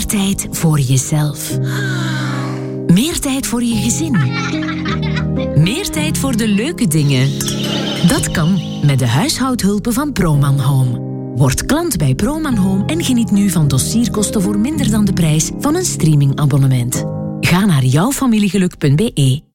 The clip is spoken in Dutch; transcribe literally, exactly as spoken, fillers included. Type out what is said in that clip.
Meer tijd voor jezelf. Meer tijd voor je gezin. Meer tijd voor de leuke dingen. Dat kan met de huishoudhulpen van Proman Home. Word klant bij Proman Home en geniet nu van dossierkosten voor minder dan de prijs van een streamingabonnement. Ga naar jouwfamiliegeluk punt be.